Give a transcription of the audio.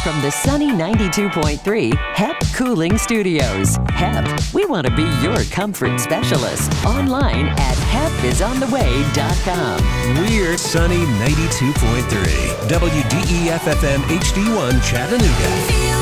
from the sunny 92.3 HEP Cooling Studios. HEP, we want to be your comfort specialist. Online at hepisontheway.com. We're sunny 92.3 WDEF FM HD1 Chattanooga.